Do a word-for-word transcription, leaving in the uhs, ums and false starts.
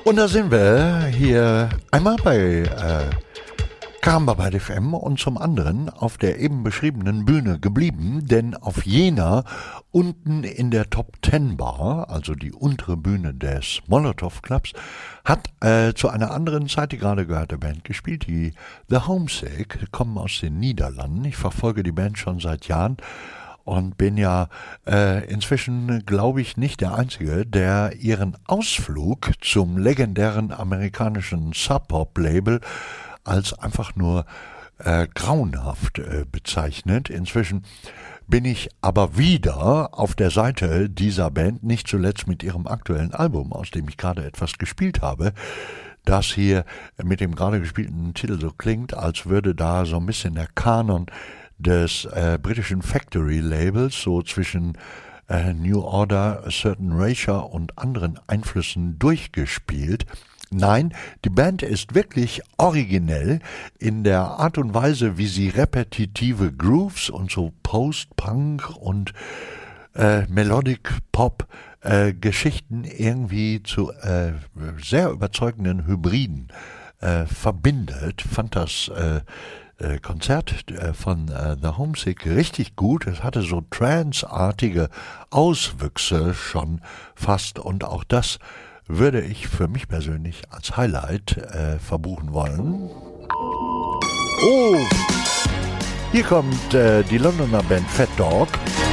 Und da sind wir hier einmal bei äh, Karamba bei F M und zum anderen auf der eben beschriebenen Bühne geblieben, denn auf jener unten in der Top Ten Bar, also die untere Bühne des Molotov Clubs, hat äh, zu einer anderen Zeit die gerade gehörte Band gespielt, die The Homesick, kommen aus den Niederlanden. Ich verfolge die Band schon seit Jahren und bin ja äh, inzwischen, glaube ich, nicht der Einzige, der ihren Ausflug zum legendären amerikanischen Sub-Pop-Label als einfach nur äh, grauenhaft äh, bezeichnet. Inzwischen bin ich aber wieder auf der Seite dieser Band, nicht zuletzt mit ihrem aktuellen Album, aus dem ich gerade etwas gespielt habe, das hier mit dem gerade gespielten Titel so klingt, als würde da so ein bisschen der Kanon des äh, britischen Factory-Labels so zwischen äh, New Order, A Certain Erasure und anderen Einflüssen durchgespielt. Nein, die Band ist wirklich originell in der Art und Weise, wie sie repetitive Grooves und so Post-Punk und äh, Melodic Pop äh, Geschichten irgendwie zu äh, sehr überzeugenden Hybriden äh, verbindet. Fand das äh, äh, Konzert äh, von äh, The Homesick richtig gut. Es hatte so Trance-artige Auswüchse schon fast und auch das würde ich für mich persönlich als Highlight äh, verbuchen wollen. Oh, hier kommt äh, die Londoner Band Fat Dog.